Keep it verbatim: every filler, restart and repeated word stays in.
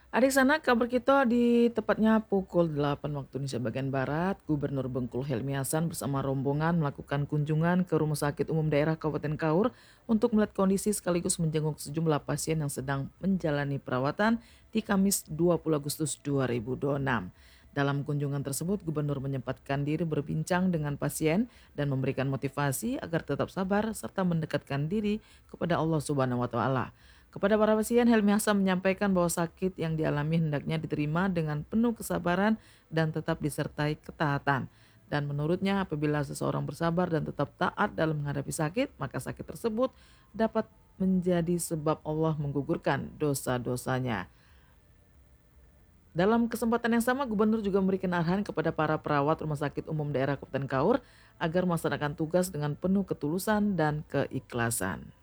Adik sana kabar kita di tepatnya pukul delapan waktu Indonesia bagian Barat, Gubernur Bengkulu Helmi Hasan bersama rombongan melakukan kunjungan ke Rumah Sakit Umum Daerah Kabupaten Kaur untuk melihat kondisi sekaligus menjenguk sejumlah pasien yang sedang menjalani perawatan di Kamis dua puluh Agustus dua ribu dua puluh enam. Dalam kunjungan tersebut, Gubernur menyempatkan diri berbincang dengan pasien dan memberikan motivasi agar tetap sabar serta mendekatkan diri kepada Allah Subhanahu wa Ta'ala. Kepada para pasien, Helmi Hasan menyampaikan bahwa sakit yang dialami hendaknya diterima dengan penuh kesabaran dan tetap disertai ketaatan. Dan menurutnya, apabila seseorang bersabar dan tetap taat dalam menghadapi sakit, maka sakit tersebut dapat menjadi sebab Allah menggugurkan dosa-dosanya. Dalam kesempatan yang sama, Gubernur juga memberikan arahan kepada para perawat Rumah Sakit Umum Daerah Kabupaten Kaur agar melaksanakan tugas dengan penuh ketulusan dan keikhlasan.